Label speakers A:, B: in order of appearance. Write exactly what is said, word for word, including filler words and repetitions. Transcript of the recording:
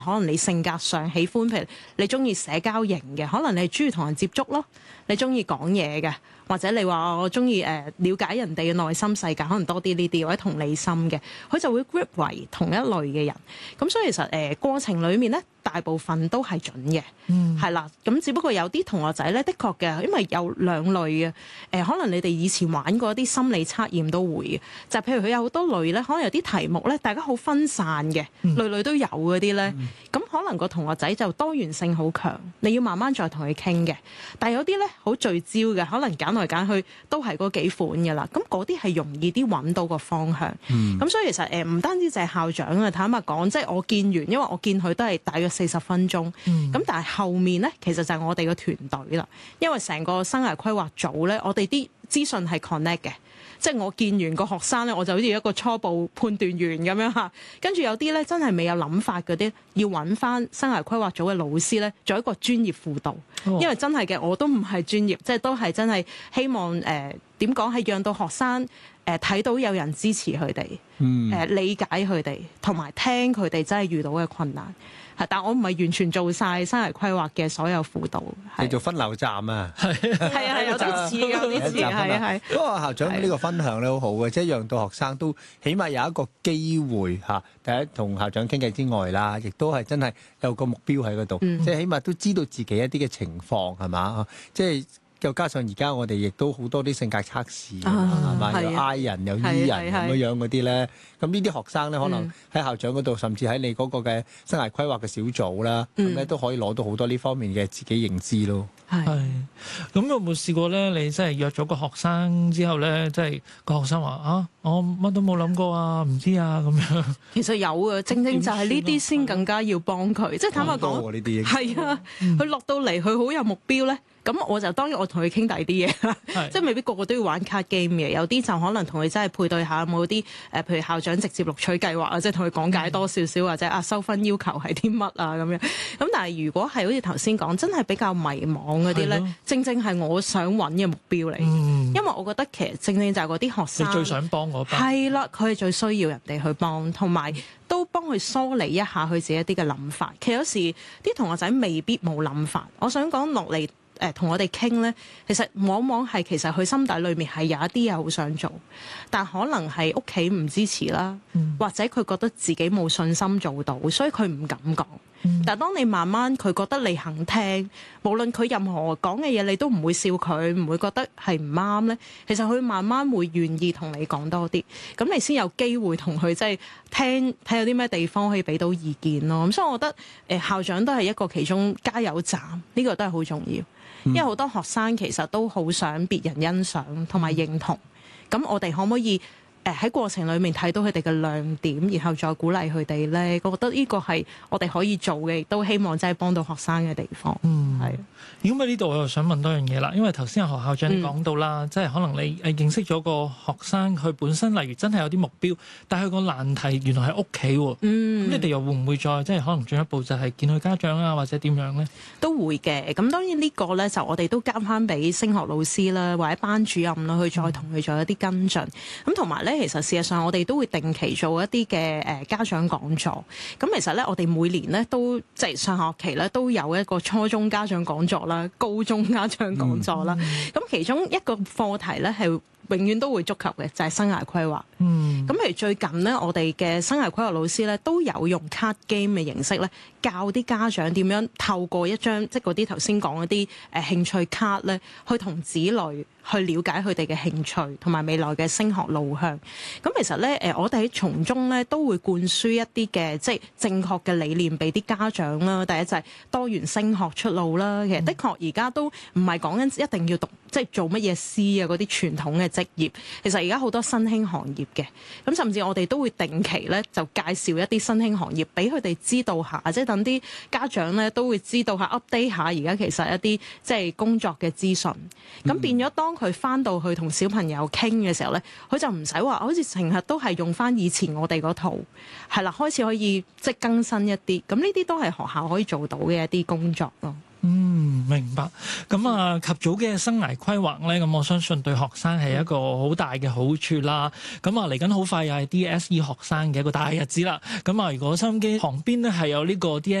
A: 可能你性格上喜歡，譬如你中意社交型嘅，可能你係中意同人接觸咯，你中意講嘢嘅，或者你話我中意誒了解人哋嘅內心世界，可能多啲呢啲或者同理心嘅，佢就會 group 為同一類嘅人。咁所以其實誒、呃、過程裡面咧，大部分都係準嘅，係啦、嗯。咁只不過有啲同學仔咧，的確嘅，因為有兩類嘅，誒、呃、可能你哋以前玩過一啲心理測驗都會嘅，就係、譬如佢有好多類咧，可能有啲題目咧，大家好分散嘅，嗯、類類都有嗰啲咧。嗯咁可能個同學仔就多元性好強，你要慢慢再同佢傾嘅。但係有啲咧好聚焦嘅，可能揀來揀去都係嗰幾款嘅啦。咁嗰啲係容易啲揾到個方向。咁、嗯、所以其實誒唔單止就係校長啊，坦白講，即係我見完，因為我見佢都係大約四十分鐘。咁、嗯、但係後面咧，其實就係我哋個團隊啦。因為成個生涯規劃組咧，我哋啲資訊係 connect 嘅。即係我見完個學生咧，我就好似一個初步判斷員咁樣嚇。跟住有啲咧真係未有諗法嗰啲，要揾翻生涯規劃組嘅老師咧，做一個專業輔導。哦、因為真係嘅，我都唔係專業，即係都係真係希望誒點講係讓到學生誒睇、呃、到有人支持佢哋，誒、嗯呃、理解佢哋，同埋聽佢哋真係遇到嘅困難。但我唔係完全做晒生涯規劃嘅所有輔導，
B: 係做分流站啊，
A: 係係係有啲似有啲似係係。不過
B: 校長呢個分享咧好好嘅，即係讓到學生都起碼有一個機會嚇。第一同校長傾偈之外啦，亦都係真係有個目標喺嗰度，嗯、即係起碼都知道自己一啲嘅情況係嘛，即係。又加上而家我哋亦都好多啲性格測試，係嘛？有 I 人有 E 人咁樣樣嗰啲咧，咁呢啲學生咧可能喺校長嗰度，甚至喺你嗰個嘅生涯規劃嘅小組啦，咁咧都可以攞到好多呢方面嘅自己認知咯。
C: 係，咁有冇試過咧？你真係約咗個學生之後咧，即係個學生話啊，我乜都冇諗過啊，唔知啊咁樣。其實
A: 有啊，正正就係呢啲先更加要幫佢。即係坦白講，係啊，佢落到嚟佢好有目標咧。咁我就當然我同佢傾第啲嘢啦，是即係未必個個都要玩卡 game 嘅，有啲就可能同佢真係配對下有冇啲誒，譬如校長直接錄取計劃啊，即係同佢講解多少少，或者啊收分要求係啲乜啊咁樣。咁但係如果係好似頭先講，真係比較迷茫嗰啲咧，的正正係我想揾嘅目標嚟。嗯、因為我覺得其實正正就係嗰啲學生，
C: 你最想幫嗰班
A: 係啦，佢係最需要人哋去幫，同埋都幫佢梳理一下佢自己一啲嘅諗法。其實有時啲同學仔未必冇諗法，我想講落嚟。誒同我哋傾咧，其實往往係其實佢心底裏面係有一啲嘢好想做，但可能係屋企唔支持啦，嗯、或者佢覺得自己冇信心做到，所以佢唔敢講。嗯、但係當你慢慢佢覺得你肯聽，無論佢任何講嘅嘢，你都唔會笑佢，唔會覺得係唔啱咧。其實佢慢慢會願意同你講多啲，咁你先有機會同佢即係聽睇有啲咩地方可以俾到意見咯。咁所以我覺得誒、呃、校長都係一個其中加油站，呢、呢個都係好重要。因為好多學生其實都好想別人欣賞同埋認同，咁我哋可唔可以誒喺過程裡面睇到佢哋嘅亮點，然後再鼓勵佢哋咧？我覺得呢個係我哋可以做嘅，亦都希望真係幫到學生嘅地方。嗯，係。
C: 如果喺呢度，我又想問多樣嘢啦。因為頭先學校長講到啦，嗯、即係可能你誒認識咗個學生，佢本身例如真係有啲目標，但係佢個難題原來喺屋企喎。嗯，咁你哋又會唔會再即係可能進一步就係見佢家長啊，或者點樣咧？
A: 都會嘅。咁當然呢個咧就我哋都交翻俾升學老師啦，或者班主任啦，去再同佢做一啲跟進。咁同埋咧，其實事實上我哋都會定期做一啲嘅誒家長講座。咁其實咧，我哋每年咧都即係上學期咧都有一個初中家長講座啦，高中家長講座啦。咁、嗯、其中一個課題咧係永遠都會觸及嘅，就係、是、生涯規劃。嗯，咁譬如最近咧，我哋嘅生涯規劃老師咧都有用 card game 嘅形式咧，教啲家長點樣透過一張即係嗰啲頭先講嗰啲誒興趣卡咧，去同子女去了解佢哋嘅興趣同埋未來嘅升學路向。咁其實咧誒，我哋喺從中咧都會灌輸一啲嘅即係正確嘅理念俾啲家長啦。第一就係多元升學出路啦。其實的確而家都唔係講緊一定要讀即係做乜嘢師啊嗰啲傳統嘅職業。其實而家好多新興行業嘅，咁甚至我哋都會定期咧就介紹一啲新興行業俾佢哋知道下，即係等啲家長咧都會知道下 update 下而家其實一啲即係工作嘅資訊。咁變咗當佢翻到去同小朋友傾嘅時候咧，佢就唔使話好似成日都係用翻以前我哋嗰套，係啦，開始可以即係更新一啲。咁呢啲都係學校可以做到嘅一啲工作咯。
C: 嗯，明白。咁啊，及早嘅生涯規劃咧，咁我相信對學生係一個好大嘅好處啦。咁啊，嚟緊好快又係 D S E 學生嘅一個大日子啦。咁啊，如果收音機旁邊咧係有呢個 D